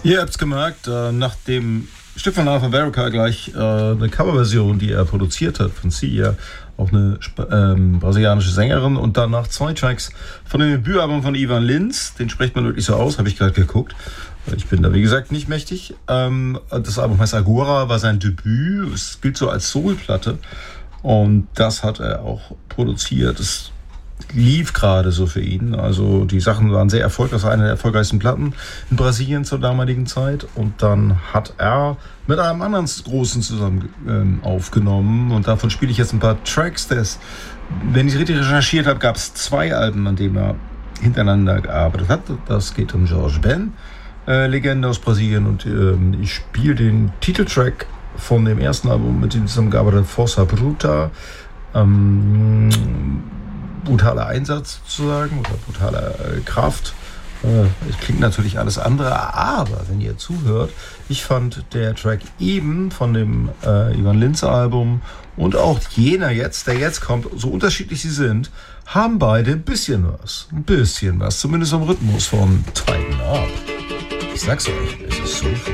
Ihr habt's gemerkt, nachdem Stefan Alfa gleich eine Coverversion, die er produziert hat von Sia, auch eine brasilianische Sängerin, und danach 2 Tracks von dem Debütalbum von Ivan Lins, den spricht man wirklich so aus, habe ich gerade geguckt. Ich bin da, wie gesagt, nicht mächtig. Das Album heißt Agora, war sein Debüt, es gilt so als Soulplatte, und das hat er auch produziert. Es lief gerade so für ihn. Also die Sachen waren sehr erfolgreich. Das war eine der erfolgreichsten Platten in Brasilien zur damaligen Zeit. Und dann hat er mit einem anderen Großen zusammen aufgenommen. Und davon spiele ich jetzt ein paar Tracks. Wenn ich richtig recherchiert habe, gab es 2 Alben, an denen er hintereinander gearbeitet hat. Das geht um Jorge Ben, Legende aus Brasilien. Und ich spiele den Titeltrack von dem ersten Album, mit dem er zusammengearbeitet hat, Força Bruta. Brutaler Einsatz sozusagen oder brutale Kraft. Es klingt natürlich alles andere, aber wenn ihr zuhört, ich fand der Track eben von dem Ivan Lins Album und auch jener jetzt, der jetzt kommt, so unterschiedlich sie sind, haben beide ein bisschen was, zumindest am Rhythmus von Tighten Up. Ich sag's euch, es ist so